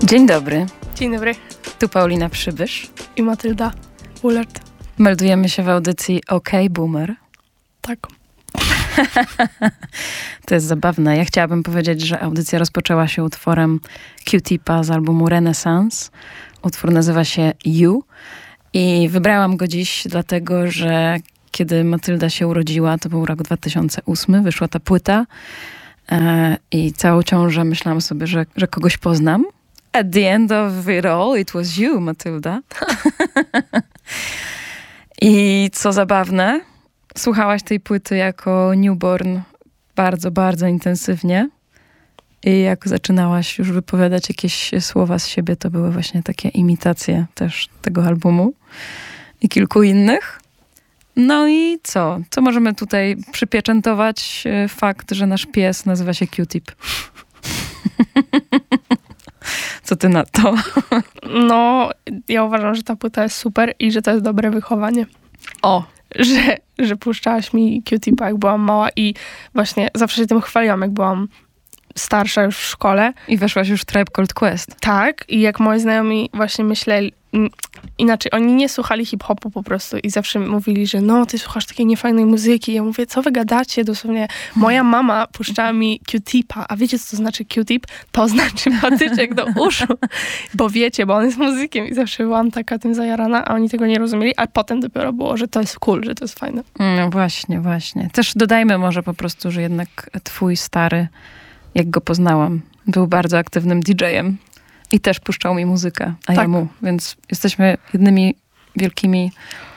Dzień dobry. Dzień dobry. Tu Paulina Przybysz I Matylda Ullert. Meldujemy się w audycji OK Boomer. Tak. To jest zabawne. Ja chciałabym powiedzieć, że audycja rozpoczęła się utworem Q-Tipa z albumu Renaissance. Utwór nazywa się You i wybrałam go dziś dlatego, że kiedy Matylda się urodziła, to był rok 2008, wyszła ta płyta i całą ciążę myślałam sobie, że kogoś poznam. At the end of it all, it was you, Matylda. I co zabawne, słuchałaś tej płyty jako newborn bardzo, bardzo intensywnie. I jak zaczynałaś już wypowiadać jakieś słowa z siebie, to były właśnie takie imitacje też tego albumu i kilku innych. No i co? Co możemy tutaj przypieczętować? Fakt, że nasz pies nazywa się Q-Tip. Co ty na to? No, ja uważam, że ta płyta jest super i że to jest dobre wychowanie. O! Że puszczałaś mi Q-Tipa, jak byłam mała i właśnie zawsze się tym chwaliłam, jak byłam starsza już w szkole. I weszłaś już w Tribe Called Quest. Tak, i jak moi znajomi właśnie myśleli, inaczej, oni nie słuchali hip-hopu po prostu i zawsze mówili, że no, ty słuchasz takiej niefajnej muzyki. Ja mówię, co wy gadacie? Dosłownie moja mama puszczała mi Q-Tipa, a wiecie, co to znaczy Q-Tip? To znaczy patyczek do uszu, bo wiecie, bo on jest muzykiem i zawsze byłam taka tym zajarana, a oni tego nie rozumieli, a potem dopiero było, że to jest cool, że to jest fajne. No właśnie, właśnie. Też dodajmy może po prostu, że jednak twój stary, jak go poznałam, był bardzo aktywnym DJ-em i też puszczał mi muzykę, a ja mu. Więc jesteśmy jednymi wielkimi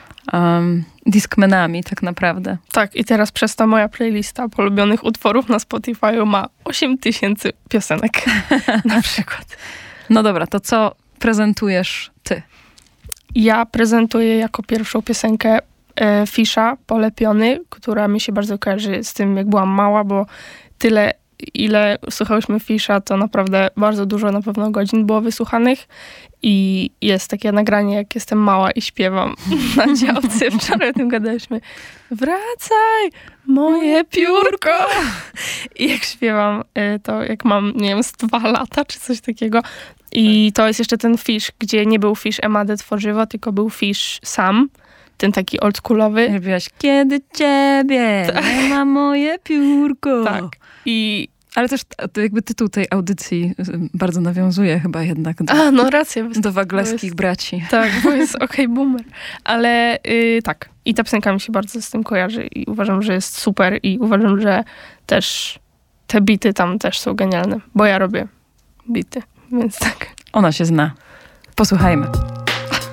discmenami tak naprawdę. Tak, i teraz przez to moja playlista polubionych utworów na Spotify ma 8000 piosenek na przykład. No dobra, to co prezentujesz ty? Ja prezentuję jako pierwszą piosenkę Fisha, Polepiony, która mi się bardzo kojarzy z tym, jak byłam mała, bo tyle, ile słuchałyśmy Fisha, to naprawdę bardzo dużo na pewno godzin było wysłuchanych i jest takie nagranie, jak jestem mała i śpiewam na działce. Wczoraj o tym gadaliśmy. Wracaj, moje piórko! I jak śpiewam, to jak mam, nie wiem, z 2 lata, czy coś takiego. I to jest jeszcze ten Fish, gdzie nie był Fish Emadę Tworzywo, tylko był Fish sam. Ten taki oldschoolowy. Lubiłaś, kiedy ciebie nie ma moje piórko. Tak. Ale też to jakby tytuł tej audycji bardzo nawiązuje chyba jednak no rację. Do Waglewskich braci. Tak, bo jest OK Boomer. Ale tak. I ta piosenka mi się bardzo z tym kojarzy i uważam, że jest super i uważam, że też te bity tam też są genialne, bo ja robię bity, więc tak. Ona się zna. Posłuchajmy.